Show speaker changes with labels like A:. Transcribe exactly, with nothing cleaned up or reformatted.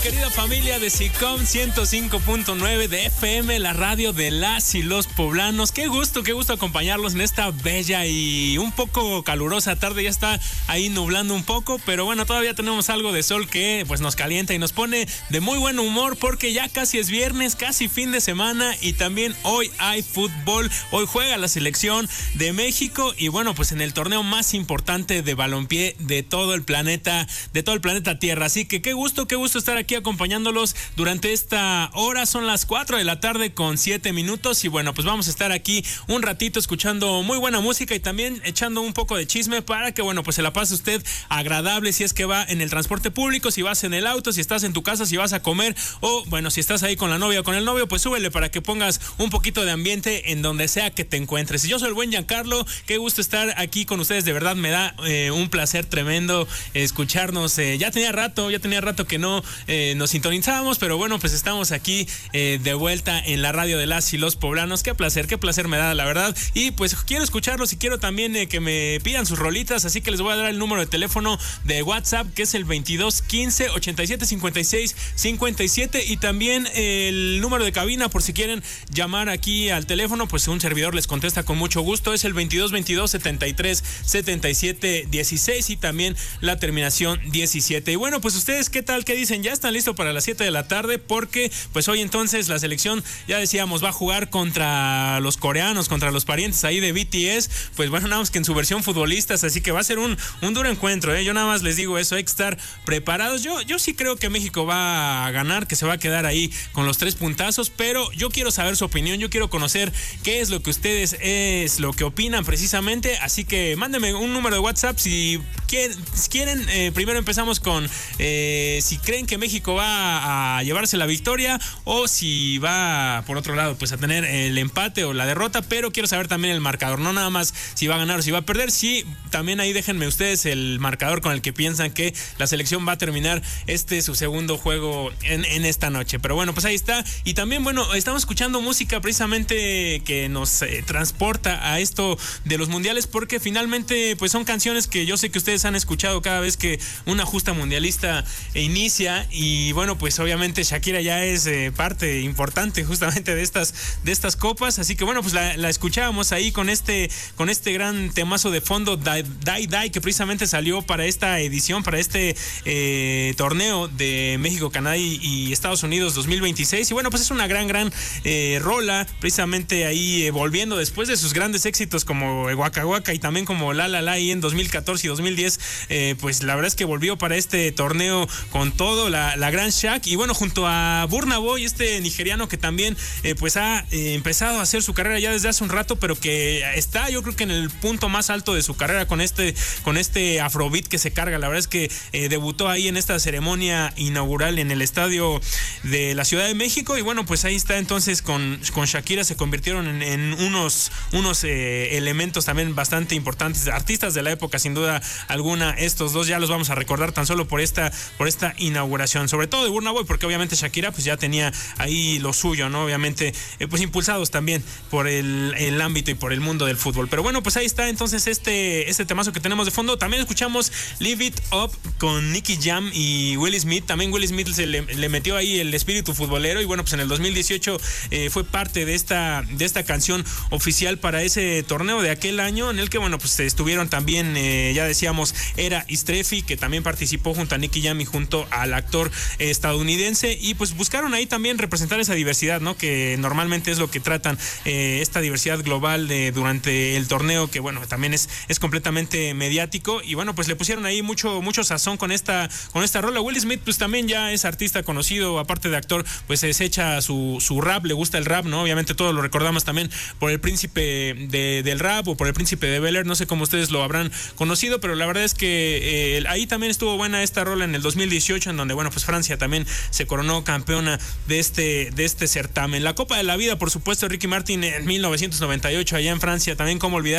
A: querida familia de SICOM ciento cinco punto nueve de F M, la radio de las y los poblanos. Qué gusto, qué gusto acompañarlos en esta bella y un poco calurosa tarde. Ya está ahí nublando un poco, pero bueno, todavía tenemos algo de sol que pues nos calienta y nos pone de muy buen humor porque ya casi es viernes, casi fin de semana y también hoy hay fútbol. Hoy juega la selección de México y bueno, pues en el torneo más importante de balompié de todo el planeta, de todo el planeta Tierra. Así que qué gusto, qué gusto estar aquí acompañándolos durante esta hora. Son las cuatro de la tarde con siete minutos y bueno, pues vamos a estar aquí un ratito escuchando muy buena música y también echando un poco de chisme para que bueno, pues se la pase usted agradable si es que va en el transporte público, si vas en el auto, si estás en tu casa, si vas a comer o bueno, si estás ahí con la novia o con el novio, pues súbele para que pongas un poquito de ambiente en donde sea que te encuentres. Y yo soy el buen Giancarlo, qué gusto estar aquí con ustedes, de verdad me da eh, un placer tremendo escucharnos. Eh, ya tenía rato, ya tenía rato que no eh, nos sintonizábamos, pero bueno, pues estamos aquí eh, de vuelta en la radio de las y los poblanos. Qué placer, qué placer me da, la verdad. Y pues quiero escucharlos y quiero también eh, que me pidan sus rolitas, así que les voy a dar el número de teléfono de WhatsApp, que es el veintidós quince ochenta y siete cincuenta y seis cincuenta y siete, y también el número de cabina por si quieren llamar aquí al teléfono, pues un servidor les contesta con mucho gusto, es el veintidós veintidós setenta y tres setenta y siete dieciséis y también la terminación diecisiete. Y bueno, pues ustedes qué tal, qué dicen, ya están listos para las siete de la tarde, porque pues hoy entonces la selección, ya decíamos, va a jugar contra los coreanos, contra los parientes ahí de B T S, pues bueno, nada más que en su versión futbolistas, así que va a ser un, un duro encuentro, ¿eh? Yo nada más les digo eso, hay que estar preparados. Yo, yo sí creo que México va a ganar, que se va a quedar ahí con los tres puntazos, pero yo quiero saber su opinión, yo quiero conocer qué es lo que ustedes es lo que opinan precisamente, así que mándenme un número de WhatsApp si quieren, si quieren eh, primero empezamos con eh, si creen que México va a llevarse la victoria o si va por otro lado pues a tener el empate o la derrota, pero quiero saber también el marcador, no nada más si va a ganar o si va a perder. Sí, también ahí déjenme ustedes el marcador con el que piensan que la selección va a terminar este su segundo juego en, en esta noche. Pero bueno, pues ahí está. Y también bueno, estamos escuchando música precisamente que nos eh, transporta a esto de los mundiales, porque finalmente pues son canciones que yo sé que ustedes han escuchado cada vez que una justa mundialista inicia, y bueno, pues obviamente Shakira ya es eh, parte importante justamente de estas de estas copas, así que bueno, pues la, la escuchábamos ahí con este con este gran temazo de fondo, Die Die, Die que precisamente salió para esta edición, para este eh, torneo de México, Canadá y, y Estados Unidos dos mil veintiséis, y bueno, pues es una gran gran eh, rola, precisamente ahí eh, volviendo después de sus grandes éxitos como Waka Waka y también como La La La ahí en dos mil catorce y dos mil diez, eh, pues la verdad es que volvió para este torneo con todo, la, la gran Shak, y bueno, junto a Burna Boy, este nigeriano que también eh, pues ha eh, empezado a hacer su carrera ya desde hace un rato, pero que está yo creo que en el punto más alto de su carrera con este con este afrobeat que se carga. La verdad es que eh, debutó ahí en esta ceremonia inaugural en el estadio de la Ciudad de México, y bueno, pues ahí está entonces con, con Shakira se convirtieron en, en unos, unos eh, elementos también bastante importantes, artistas de la época sin duda alguna. Estos dos ya los vamos a recordar tan solo por esta por esta inauguración, sobre todo de Burna Boy, porque obviamente Shakira pues ya tenía ahí lo suyo, ¿no? Obviamente eh, pues impulsados también por el, el ámbito y por el mundo del fútbol. Pero bueno, pues ahí está entonces este, este temazo que tenemos de fondo. También escuchamos Live It Up con Nicky Jam y Will Smith. También Will Smith se le, le metió ahí el espíritu futbolero, y bueno, pues en el dos mil dieciocho eh, fue parte de esta, de esta canción oficial para ese torneo de aquel año, en el que bueno, pues estuvieron también, eh, ya decíamos, Era Istrefi, que también participó junto a Nicky Jam y junto al actor estadounidense, y pues buscaron ahí también representar esa diversidad, ¿no? Que normalmente es lo que tratan, eh, esta diversidad global de, durante el torneo, que bueno, también es, es completamente mediático, y bueno, pues le pusieron ahí mucho, mucho sazón con esta, con esta rola. Will Smith pues también ya es artista conocido, aparte de actor, pues se echa su, su rap, le gusta el rap, ¿no? Obviamente todos lo recordamos también por el príncipe de, del rap o por el príncipe de Bel-Air, no sé cómo ustedes lo habrán conocido, pero la verdad es que eh, ahí también estuvo buena esta rola en el dos mil dieciocho, en donde bueno, pues Francia también se coronó campeona de este, de este certamen. La Copa de la Vida, por supuesto, Ricky Martin en mil novecientos noventa y ocho allá en Francia, también como olvidar